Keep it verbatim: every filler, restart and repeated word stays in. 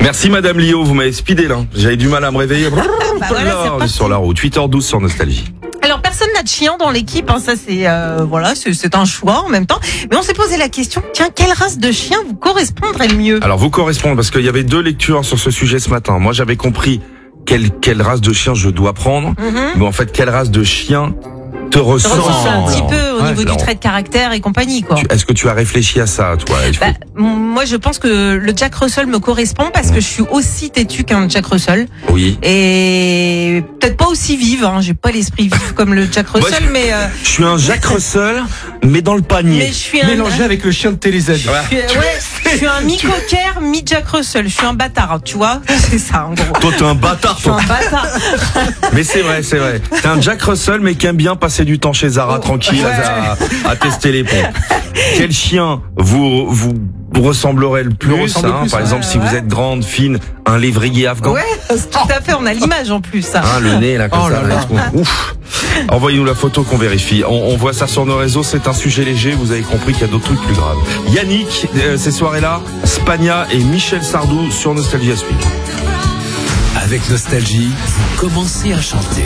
Merci Madame Lio, vous m'avez speedé là. J'avais du mal à me réveiller. Bah voilà, là, sur la route, huit heures douze sur Nostalgie. Alors personne n'a de chien dans l'équipe, hein, ça c'est euh, voilà, c'est, c'est un choix en même temps. Mais on s'est posé la question, tiens, quelle race de chien vous correspondrait le mieux ? Alors vous correspondez parce qu'il y avait deux lectures sur ce sujet ce matin. Moi j'avais compris quelle quelle race de chien je dois prendre, Mm-hmm. mais en fait quelle race de chien te ressemble. Ça ressemble un petit peu au Ouais, niveau alors, du trait de caractère et compagnie, quoi. tu- Est-ce que tu as réfléchi à ça, toi ? Il faut- Bah, moi, je pense que le Jack Russell me correspond parce que je suis aussi têtue qu'un Jack Russell Oui. et peut-être pas aussi vive. Hein, j'ai pas l'esprit vif comme le Jack Moi, Russell, je- mais euh, Je suis un Jack Russell, mais dans le panier. mais je suis un Mélangé avec le chien de Télé Z. je suis, ouais, je suis un mi-cocker, mi-Jack Russell. Je suis un bâtard, tu vois. C'est ça, en gros. Toi t'es un bâtard, Je suis toi. un bâtard. Mais c'est vrai, c'est vrai. T'es un Jack Russell, mais qui aime bien passer du temps chez Zara, tranquille, à, à tester les pompes. Quel chien vous vous ressemblerait le plus, Lui ressemble le hein, plus, Par ouais, exemple, si ouais. vous êtes grande, fine, un lévrier afghan. Ouais, tout à fait. On a l'image en plus. Ça. Hein, le nez là comme Oh ça. là là, là. et tout. Ouf. Envoyez-nous la photo qu'on vérifie. On, on voit ça sur nos réseaux. C'est un sujet léger. Vous avez compris qu'il y a d'autres trucs plus graves. Yannick, euh, ces soirées-là, Spagna et Michel Sardou sur Nostalgie à suivre. Avec Nostalgie, vous commencez à chanter.